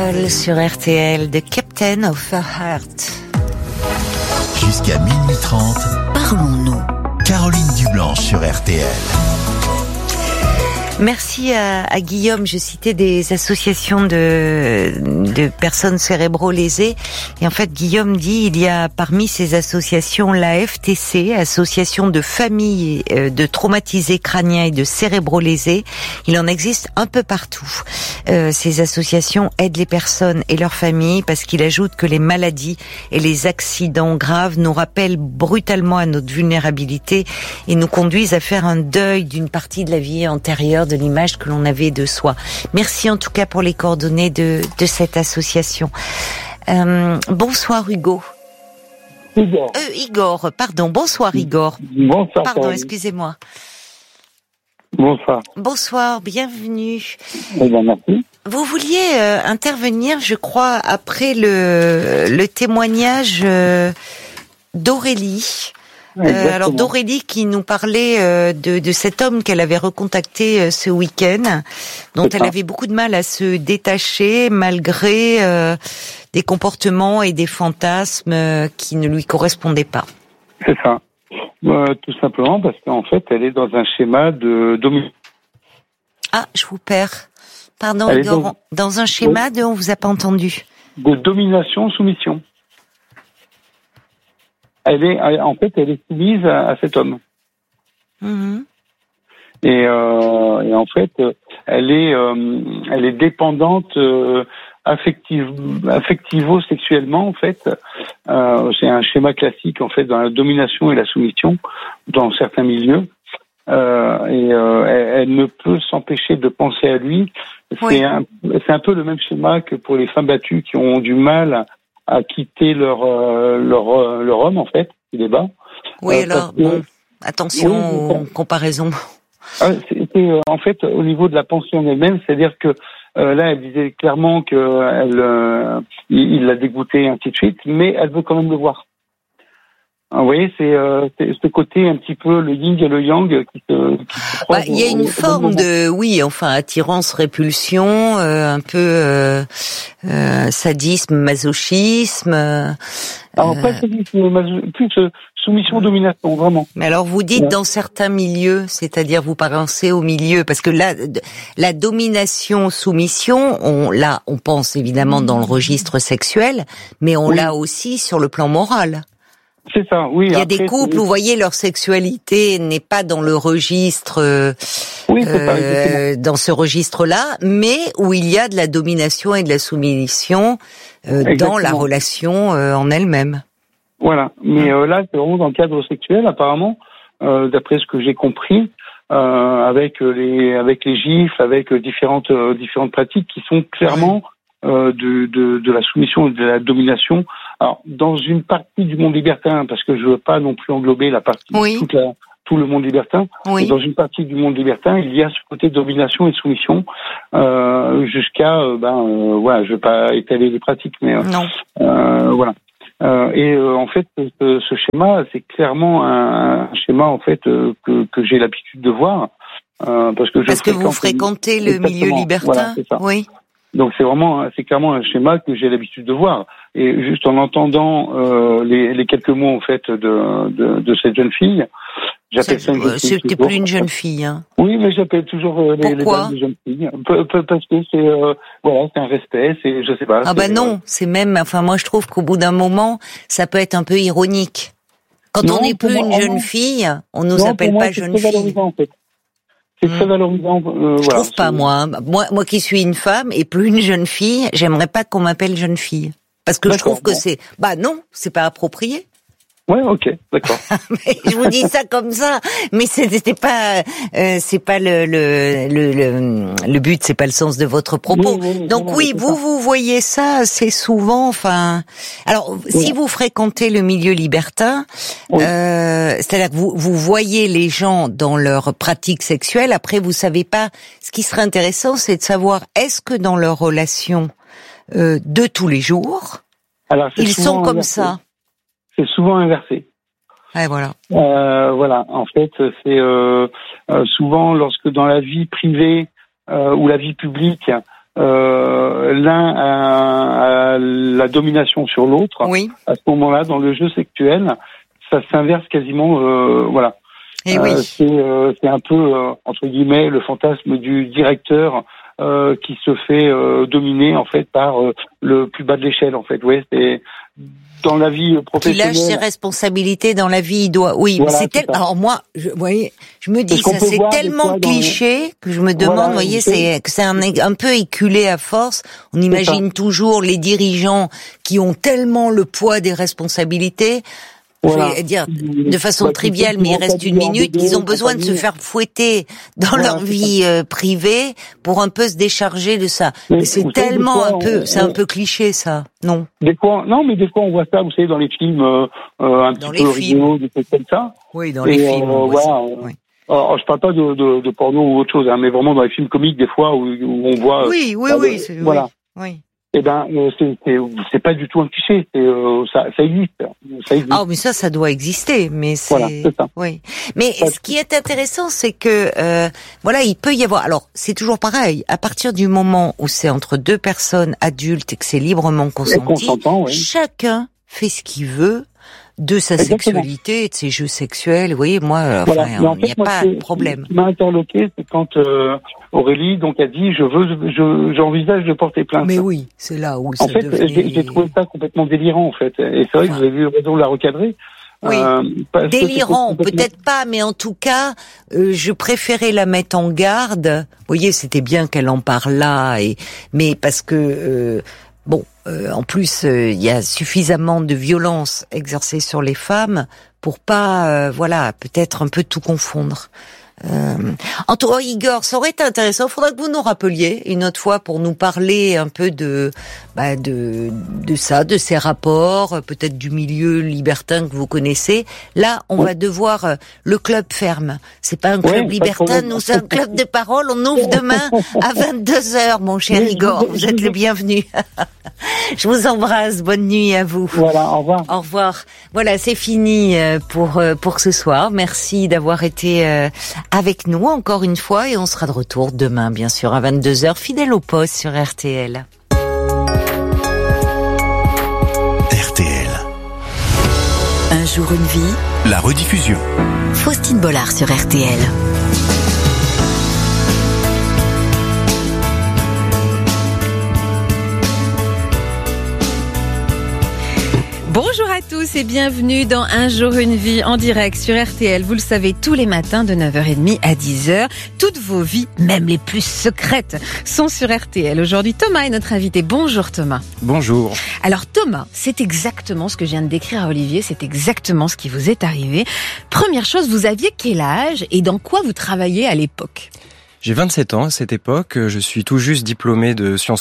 Sur RTL, The Captain of a Heart. Jusqu'à minuit 30, Parlons-nous. Caroline Dublanche sur RTL. Merci à Guillaume. Je citais des associations de personnes cérébro-lésées. Et en fait, Guillaume dit, il y a parmi ces associations la FTC, Association de familles de traumatisés crâniens et de cérébro-lésés. Il en existe un peu partout. Ces associations aident les personnes et leurs familles parce qu'il ajoute que les maladies et les accidents graves nous rappellent brutalement à notre vulnérabilité et nous conduisent à faire un deuil d'une partie de la vie antérieure, de l'image que l'on avait de soi. Merci en tout cas pour les coordonnées de cette association. Bonsoir Hugo. Igor, pardon. Bonsoir Igor. Bonsoir. Pardon, excusez-moi. Bonsoir. Bonsoir, bienvenue. Eh bien, merci. Vous vouliez intervenir, je crois, après le témoignage d'Aurélie. Alors d'Aurélie qui nous parlait de cet homme qu'elle avait recontacté ce week-end, dont elle avait beaucoup de mal à se détacher malgré des comportements et des fantasmes qui ne lui correspondaient pas. C'est ça. Tout simplement parce qu'en fait, elle est dans un schéma de domination. Ah, je vous perds. Pardon, dans un schéma on vous a pas entendu. De domination-soumission. Elle est soumise à cet homme. Mmh. Et en fait, elle est dépendante affectivo-sexuellement en fait. C'est un schéma classique en fait dans la domination et la soumission dans certains milieux. Elle ne peut s'empêcher de penser à lui. Oui. C'est un peu le même schéma que pour les femmes battues qui ont du mal à quitter leur homme en fait, il est bas. Oui, alors bon, attention aux comparaisons. C'était en fait au niveau de la pensée en elle-même, c'est-à-dire que là elle disait clairement que il l'a dégoûtée ainsi de suite, mais elle veut quand même le voir. Vous voyez, c'est ce côté un petit peu le yin et le yang qui se croisent. Il y a une forme de, attirance, répulsion, un peu sadisme, masochisme. Alors pas sadisme, plus soumission, domination, vraiment. Mais alors vous dites dans certains milieux, c'est-à-dire vous pensez au milieu, parce que là, la domination, soumission, on pense évidemment dans le registre sexuel, mais on l'a aussi sur le plan moral. C'est ça, oui. Il y a des couples où, vous voyez, leur sexualité n'est pas dans le registre, dans ce registre-là, mais où il y a de la domination et de la soumission dans la relation en elle-même. Voilà, mais là, c'est vraiment dans le cadre sexuel, apparemment, d'après ce que j'ai compris, avec les gifs, avec différentes pratiques qui sont clairement de la soumission et de la domination. Alors, dans une partie du monde libertin, parce que je veux pas non plus englober la partie tout le monde libertin, dans une partie du monde libertin, il y a ce côté domination et soumission jusqu'à je veux pas étaler les pratiques, mais voilà. En fait, ce schéma, c'est clairement un schéma en fait que j'ai l'habitude de voir parce que vous fréquentez le milieu libertin. Voilà, c'est ça. Oui. Donc c'est clairement un schéma que j'ai l'habitude de voir. Et juste en entendant les quelques mots en fait de cette jeune fille, j'appelle ça une jeune fille. C'était plus une jeune fille, hein. Oui, mais j'appelle toujours les dames de jeunes filles. Parce que c'est un respect, je sais pas. Non, c'est même, moi je trouve qu'au bout d'un moment, ça peut être un peu ironique. Quand on n'est plus une jeune fille, on nous appelle pas jeune fille. En fait. C'est très valorisant. Je trouve pas, moi. Moi qui suis une femme et plus une jeune fille, j'aimerais pas qu'on m'appelle jeune fille. Parce que je trouve que c'est pas approprié. Ouais, ok, d'accord. Mais je vous dis ça comme ça, mais c'est pas le but, c'est pas le sens de votre propos. Donc vous voyez ça assez souvent, alors si vous fréquentez le milieu libertin, c'est-à-dire que vous voyez les gens dans leur pratique sexuelle, après vous savez pas, ce qui serait intéressant, c'est de savoir est-ce que dans leur relation de tous les jours, ils sont comme ça. C'est souvent inversé. Ouais, voilà. En fait, c'est souvent lorsque dans la vie privée ou la vie publique, l'un a la domination sur l'autre, à ce moment-là, dans le jeu sexuel, ça s'inverse quasiment, voilà. Et c'est un peu, entre guillemets, le fantasme du directeur qui se fait dominer, en fait, par le plus bas de l'échelle, en fait. Ouais, c'est dans la vie professionnelle. Qui lâche ses responsabilités dans la vie, il doit. Oui, voilà, mais c'est alors moi, je me dis ça, c'est tellement cliché que je me demande, vous voyez, c'est un peu éculé à force. On imagine toujours les dirigeants qui ont tellement le poids des responsabilités. Voilà. Je vais dire de façon triviale, mais il reste une minute, ils ont besoin de se faire fouetter dans leur vie privée pour un peu se décharger de ça. Mais c'est tellement c'est un peu cliché, ça, non? Mais des fois on voit ça, vous savez, dans les films, un petit peu rigolos, des trucs comme ça. Oui, dans les films. Voilà. Alors, je parle pas de porno ou autre chose, hein, mais vraiment dans les films comiques, des fois, où on voit. Oui. Voilà. Oui. Eh ben, c'est pas du tout un cliché, ça existe. Ah, mais ça doit exister, mais c'est. Voilà, c'est ça. Oui. Mais ce qui est intéressant, c'est que, voilà, il peut y avoir. Alors, c'est toujours pareil. À partir du moment où c'est entre deux personnes adultes et que c'est librement consenti, chacun fait ce qu'il veut de sa sexualité, de ses jeux sexuels. Vous voyez, moi, il n'y a pas de problème. Ce qui m'a interloqué, c'est quand Aurélie donc a dit j'envisage de porter plainte. Mais oui, c'est là où ça devenait... En fait, j'ai trouvé ça complètement délirant, en fait. Et c'est vrai que vous avez eu raison de la recadrer. Oui, délirant, peut-être pas, mais en tout cas, je préférais la mettre en garde. Vous voyez, c'était bien qu'elle en parle là, mais parce que... en plus, il y a suffisamment de violence exercée sur les femmes pour pas, peut-être un peu tout confondre. En tout cas, Igor, ça aurait été intéressant. Il faudrait que vous nous rappeliez une autre fois pour nous parler un peu de ça, de ces rapports, peut-être du milieu libertin que vous connaissez. Là, on va devoir le club ferme. C'est pas un club libertin, nous c'est un club de parole. On ouvre demain à 22h, mon cher Igor. Vous êtes le bienvenu. Je vous embrasse. Bonne nuit à vous. Voilà, au revoir. Au revoir. Voilà, c'est fini pour ce soir. Merci d'avoir été avec nous encore une fois et on sera de retour demain, bien sûr, à 22h, fidèle au poste sur RTL. RTL. Un jour une vie. La rediffusion. Faustine Bollard sur RTL. Bonjour à tous et bienvenue dans Un jour une vie en direct sur RTL. Vous le savez, tous les matins de 9h30 à 10h, toutes vos vies, même les plus secrètes, sont sur RTL. Aujourd'hui, Thomas est notre invité. Bonjour Thomas. Bonjour. Alors Thomas, c'est exactement ce que je viens de décrire à Olivier, c'est exactement ce qui vous est arrivé. Première chose, vous aviez quel âge et dans quoi vous travailliez à l'époque ? J'ai 27 ans à cette époque, je suis tout juste diplômé de sciences